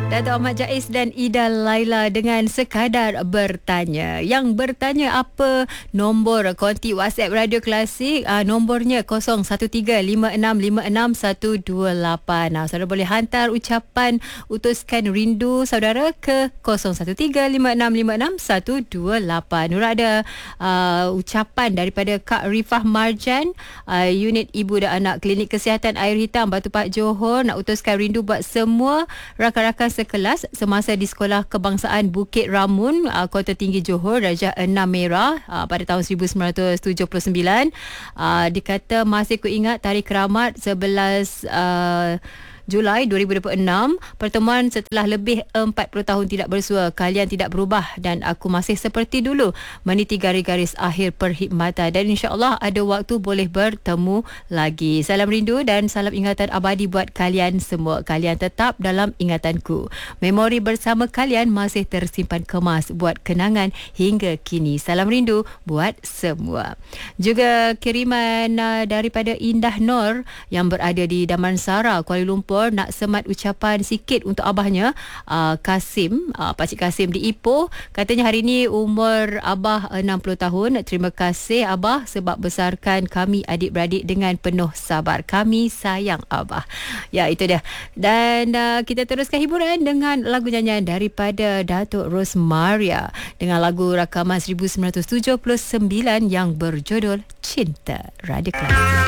Dato' Ahmad Jais dan Ida Laila dengan sekadar bertanya. Yang bertanya apa nombor konti WhatsApp Radio Klasik? Nombornya 0135656128. Saudara boleh hantar ucapan utuskan rindu saudara ke 0135656128. Nura ada ucapan daripada Kak Rifah Marjan, unit ibu dan anak Klinik Kesihatan Air Hitam Batu Pahat Johor, nak utuskan rindu buat semua rakan-rakan sekelas semasa di Sekolah Kebangsaan Bukit Ramun, Kota Tinggi Johor, Darjah 6 Merah, pada tahun 1979. Dikata masih ku ingat tarikh keramat 11 Julai 2026. Pertemuan setelah lebih 40 tahun tidak bersua. Kalian tidak berubah dan aku masih seperti dulu meniti garis-garis akhir perkhidmatan, dan insya-Allah ada waktu boleh bertemu lagi. Salam rindu dan salam ingatan abadi buat kalian semua. Kalian tetap dalam ingatanku. Memori bersama kalian masih tersimpan kemas buat kenangan hingga kini. Salam rindu buat semua. Juga kiriman daripada Indah Nur yang berada di Damansara, Kuala Lumpur, nak semat ucapan sikit untuk abahnya, Kasim, Pakcik Kasim di Ipoh. Katanya hari ini umur abah 60 tahun. Terima kasih abah sebab besarkan kami adik-beradik dengan penuh sabar. Kami sayang abah. Ya, itu dia. Dan kita teruskan hiburan dengan lagu nyanyian daripada Datuk Rosmaria dengan lagu rakaman 1979 yang berjudul Cinta. Radio Klasik.